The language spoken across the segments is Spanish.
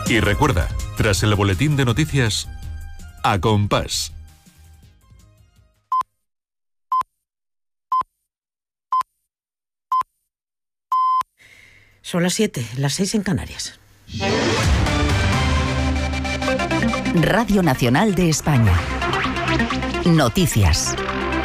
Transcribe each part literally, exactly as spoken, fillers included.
Y recuerda, tras el boletín de noticias, A Compás. Son las siete, las seis en Canarias. Radio Nacional de España. Noticias.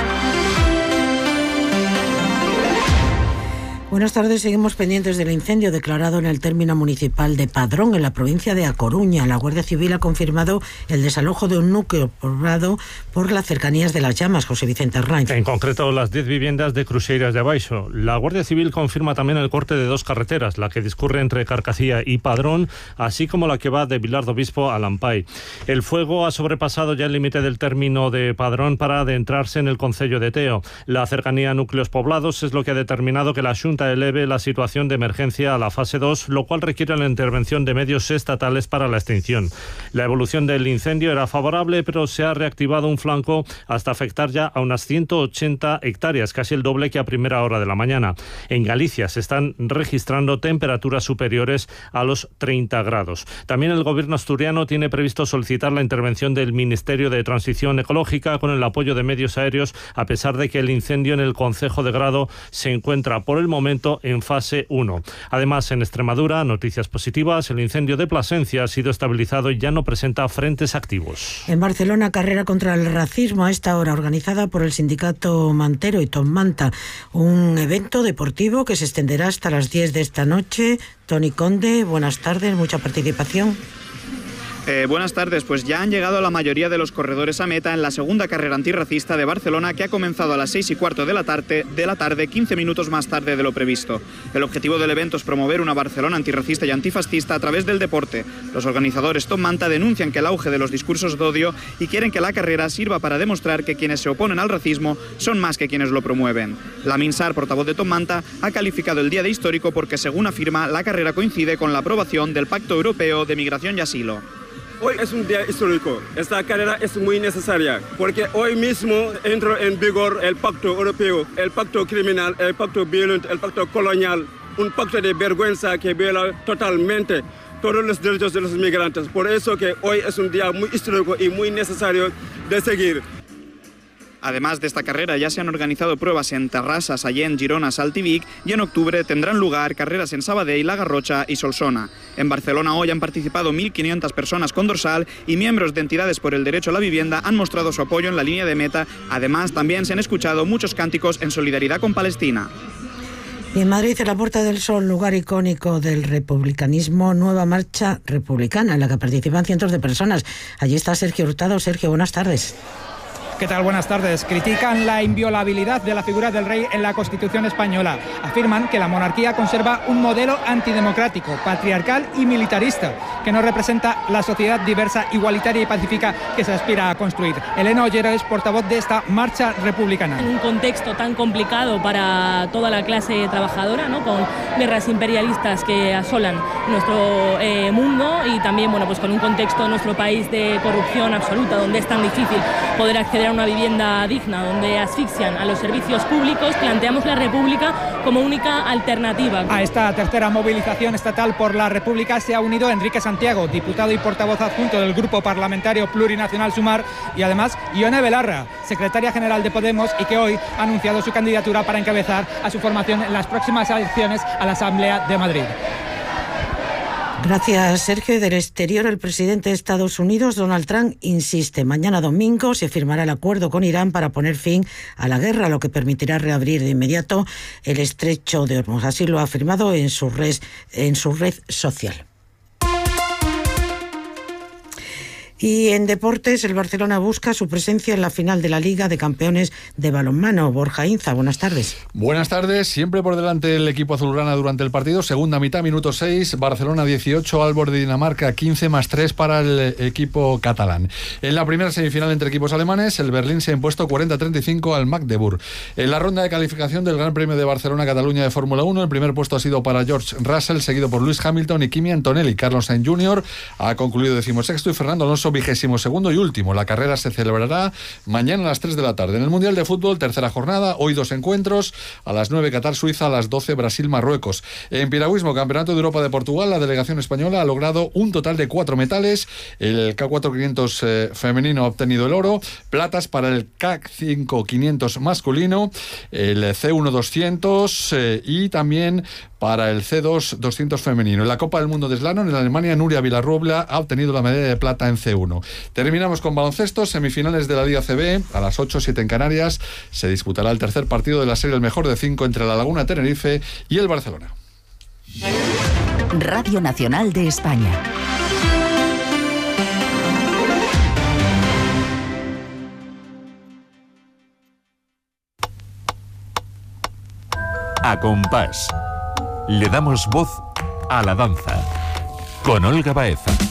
Buenas tardes, seguimos pendientes del incendio declarado en el término municipal de Padrón, en la provincia de A Coruña. La Guardia Civil ha confirmado el desalojo de un núcleo poblado por las cercanías de las llamas. José Vicente Arnaiz. En concreto, las diez viviendas de Cruxeiras de Abaixo. La Guardia Civil confirma también el corte de dos carreteras, la que discurre entre Carcacía y Padrón, así como la que va de Vilar do Bispo a Lampay. El fuego ha sobrepasado ya el límite del término de Padrón para adentrarse en el concello de Teo. La cercanía a núcleos poblados es lo que ha determinado que la Xunta eleve la situación de emergencia a la fase dos, lo cual requiere la intervención de medios estatales para la extinción. La evolución del incendio era favorable, pero se ha reactivado un flanco hasta afectar ya a unas ciento ochenta hectáreas, casi el doble que a primera hora de la mañana. En Galicia se están registrando temperaturas superiores a los treinta grados. También el gobierno asturiano tiene previsto solicitar la intervención del Ministerio de Transición Ecológica con el apoyo de medios aéreos, a pesar de que el incendio en el concejo de Grado se encuentra por el momento en fase uno. Además, en Extremadura, noticias positivas, el incendio de Plasencia ha sido estabilizado y ya no presenta frentes activos. En Barcelona, carrera contra el racismo a esta hora, organizada por el sindicato Mantero y Tom Manta, un evento deportivo que se extenderá hasta las diez de esta noche. Toni Conde, buenas tardes, mucha participación. Eh, buenas tardes, pues ya han llegado la mayoría de los corredores a meta en la segunda carrera antirracista de Barcelona, que ha comenzado a las seis y cuarto de la tarde, de la tarde, quince minutos más tarde de lo previsto. El objetivo del evento es promover una Barcelona antirracista y antifascista a través del deporte. Los organizadores Tom Manta denuncian que el auge de los discursos de odio y quieren que la carrera sirva para demostrar que quienes se oponen al racismo son más que quienes lo promueven. Lamin Sarr, portavoz de Tom Manta, ha calificado el día de histórico porque, según afirma, la carrera coincide con la aprobación del Pacto Europeo de Migración y Asilo. Hoy es un día histórico. Esta carrera es muy necesaria porque hoy mismo entró en vigor el pacto europeo, el pacto criminal, el pacto violento, el pacto colonial, un pacto de vergüenza que viola totalmente todos los derechos de los migrantes. Por eso que hoy es un día muy histórico y muy necesario de seguir. Además de esta carrera, ya se han organizado pruebas en Terrassa, Sallent, Girona, Salt y Vic, y en octubre tendrán lugar carreras en Sabadell, La Garrocha y Solsona. En Barcelona hoy han participado mil quinientas personas con dorsal y miembros de entidades por el derecho a la vivienda han mostrado su apoyo en la línea de meta. Además, también se han escuchado muchos cánticos en solidaridad con Palestina. Y en Madrid, en la Puerta del Sol, lugar icónico del republicanismo, nueva marcha republicana en la que participan cientos de personas. Allí está Sergio Hurtado. Sergio, buenas tardes. ¿Qué tal? Buenas tardes. Critican la inviolabilidad de la figura del rey en la Constitución española. Afirman que la monarquía conserva un modelo antidemocrático, patriarcal y militarista, que no representa la sociedad diversa, igualitaria y pacífica que se aspira a construir. Elena Ollero es portavoz de esta marcha republicana. En un contexto tan complicado para toda la clase trabajadora, ¿no?, con guerras imperialistas que asolan nuestro eh, mundo y también, bueno, pues con un contexto en nuestro país de corrupción absoluta, donde es tan difícil poder acceder a una vivienda digna, donde asfixian a los servicios públicos, planteamos la República como única alternativa. A esta tercera movilización estatal por la República se ha unido Enrique Santiago, diputado y portavoz adjunto del Grupo Parlamentario Plurinacional Sumar, y además Ione Belarra, secretaria general de Podemos, y que hoy ha anunciado su candidatura para encabezar a su formación en las próximas elecciones a la Asamblea de Madrid. Gracias, Sergio. Del exterior, el presidente de Estados Unidos, Donald Trump, insiste. Mañana domingo se firmará el acuerdo con Irán para poner fin a la guerra, lo que permitirá reabrir de inmediato el estrecho de Hormuz. Así lo ha afirmado en su red, en su red social. Y en deportes, el Barcelona busca su presencia en la final de la Liga de Campeones de Balonmano. Borja Inza, buenas tardes. Buenas tardes. Siempre por delante el equipo azulgrana durante el partido. Segunda mitad, minuto seis. Barcelona dieciocho, Aalborg de Dinamarca quince más tres para el equipo catalán. En la primera semifinal entre equipos alemanes, el Berlín se ha impuesto cuarenta a treinta y cinco al Magdeburg. En la ronda de calificación del Gran Premio de Barcelona-Cataluña de Fórmula uno, el primer puesto ha sido para George Russell, seguido por Lewis Hamilton y Kimi Antonelli. Carlos Sainz junior ha concluido decimosexto y Fernando Alonso paso vigésimo segundo y último. La carrera se celebrará mañana a las tres de la tarde. En el Mundial de Fútbol, tercera jornada, hoy dos encuentros, a las nueve Qatar-Suiza, a las doce Brasil-Marruecos. En piragüismo, Campeonato de Europa de Portugal, la delegación española ha logrado un total de cuatro metales. El K cuatro quinientos eh, femenino ha obtenido el oro, platas para el K cinco quinientos masculino, el C uno doscientos eh, y también para el C dos doscientos femenino. En la Copa del Mundo de Slalom, en Alemania, Nuria Villarrubla ha obtenido la medalla de plata en C uno. Terminamos con baloncesto, semifinales de la Liga C B, a las ocho, siete en Canarias, se disputará el tercer partido de la serie El Mejor de Cinco entre la Laguna Tenerife y el Barcelona. Radio Nacional de España. A compás. Le damos voz a la danza. Con Olga Baeza.